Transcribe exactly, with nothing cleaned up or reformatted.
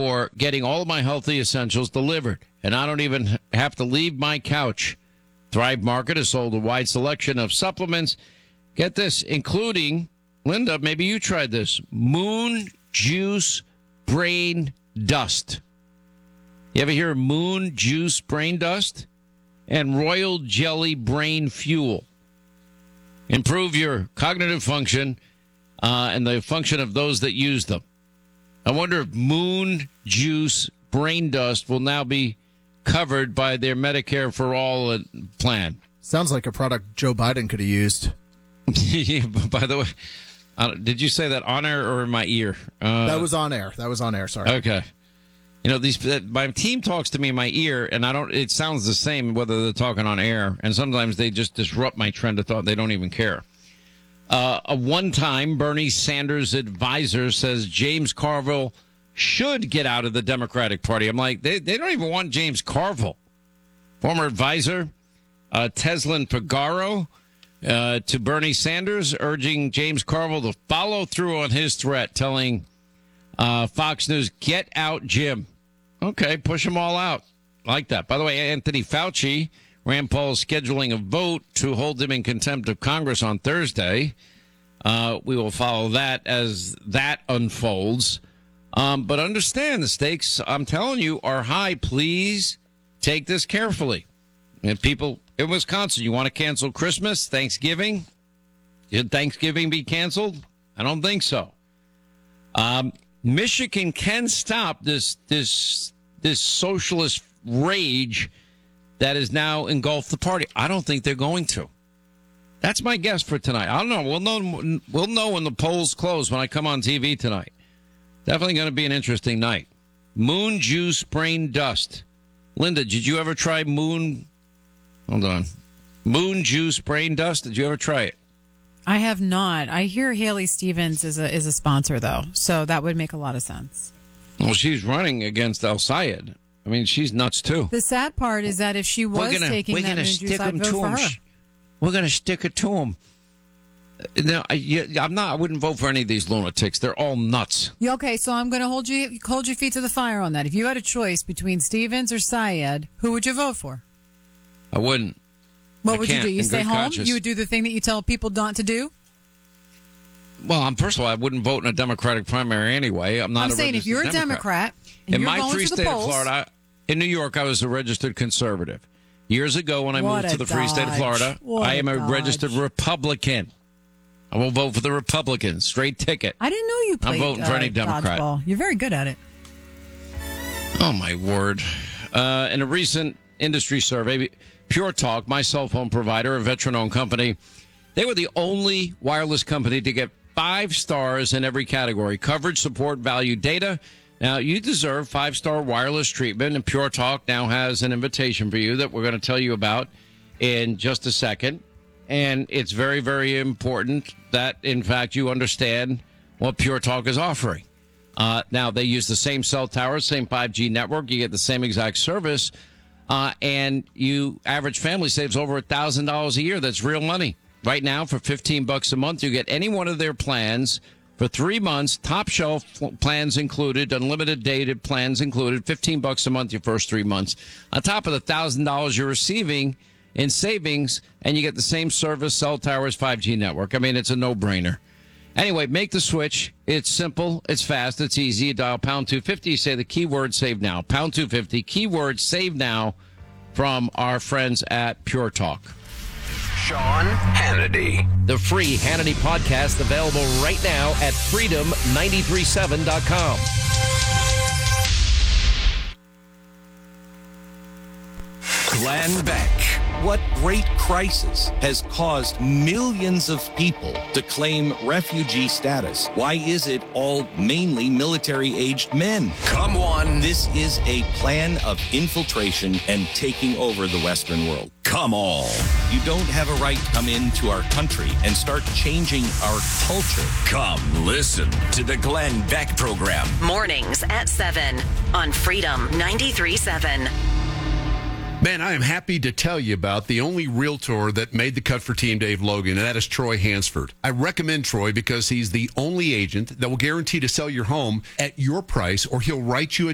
for getting all of my healthy essentials delivered, and I don't even have to leave my couch. Thrive Market has sold a wide selection of supplements. Get this, including, Linda, maybe you tried this, Moon Juice Brain Dust. You ever hear of Moon Juice Brain Dust? And Royal Jelly Brain Fuel. Improve your cognitive function uh, and the function of those that use them. I wonder if Moon Juice Brain Dust will now be covered by their Medicare for All plan. Sounds like a product Joe Biden could have used. Yeah, by the way, uh, did you say that on air or in my ear? Uh, that was on air. That was on air. Sorry. Okay. You know, these my team talks to me in my ear, and I don't. It sounds the same whether they're talking on air, and sometimes they just disrupt my trend of thought. They don't even care. Uh, a one-time Bernie Sanders advisor says James Carville should get out of the Democratic Party. I'm like, they they don't even want James Carville. Former advisor uh, Teslin Figaro uh, to Bernie Sanders, urging James Carville to follow through on his threat, telling uh, Fox News, "Get out, Jim." Okay, push them all out. Like that. By the way, Anthony Fauci, Rand Paul's scheduling a vote to hold him in contempt of Congress on Thursday. Uh, we will follow that as that unfolds. Um, but understand the stakes, I'm telling you, are high. Please take this carefully. And people in Wisconsin, you want to cancel Christmas, Thanksgiving? Should Thanksgiving be canceled? I don't think so. Um, Michigan can stop this this this socialist rage that has now engulfed the party. I don't think they're going to. That's my guess for tonight. I don't know. We'll know. We'll know when the polls close when I come on T V tonight. Definitely going to be an interesting night. Moon Juice Brain Dust. Linda, did you ever try Moon? Hold on. Moon Juice Brain Dust. Did you ever try it? I have not. I hear Haley Stevens is a is a sponsor, though, so that would make a lot of sense. Well, she's running against El Sayed. I mean, she's nuts, too. The sad part is that if she was gonna, taking that Moon Juice, I'd vote for her. We're going to stick it to him. Now, I, I'm not. I wouldn't vote for any of these lunatics. They're all nuts. Yeah, okay, so I'm going to hold you hold your feet to the fire on that. If you had a choice between Stevens or Syed, who would you vote for? I wouldn't. What I would you do? You stay home? Conscience. You would do the thing that you tell people not to do? Well, I'm, first of all, I wouldn't vote in a Democratic primary anyway. I'm not I'm a saying if you're a Democrat, Democrat and in you're my going free to the state polls, of Florida, in New York, I was a registered conservative. Years ago, when I What moved a to the free state of dodge. Florida, What I am a a dodge. registered Republican. I will vote for the Republicans, straight ticket. I didn't know you played I'm voting for uh, any Democrat. dodgeball. You're very good at it. Oh, my word. Uh, in a recent industry survey, Pure Talk, my cell phone provider, a veteran-owned company, they were the only wireless company to get five stars in every category: coverage, support, value, data. Now, you deserve five-star wireless treatment, and Pure Talk now has an invitation for you that we're going to tell you about in just a second. And it's very, very important that, in fact, you understand what Pure Talk is offering. Uh, now, they use the same cell tower, same five G network. You get the same exact service. Uh, and you, average family, saves over one thousand dollars a year. That's real money. Right now, for fifteen bucks a month, you get any one of their plans for three months, top shelf plans included, unlimited data plans included, fifteen bucks a month your first three months. On top of the one thousand dollars you're receiving in savings, and you get the same service, cell towers, five G network. I mean, it's a no-brainer. Anyway, make the switch. It's simple. It's fast. It's easy. You dial pound two fifty. You say the keyword save now. Pound two fifty. Keyword save now from our friends at Pure Talk. Sean Hannity. The free Hannity podcast available right now at freedom nine three seven dot com. Glenn Beck. What great crisis has caused millions of people to claim refugee status? Why is it all mainly military-aged men? Come on. This is a plan of infiltration and taking over the Western world. Come on. You don't have a right to come into our country and start changing our culture. Come listen to the Glenn Beck program. Mornings at seven on Freedom ninety-three point seven. Man, I am happy to tell you about the only realtor that made the cut for Team Dave Logan, and that is Troy Hansford. I recommend Troy because he's the only agent that will guarantee to sell your home at your price, or he'll write you a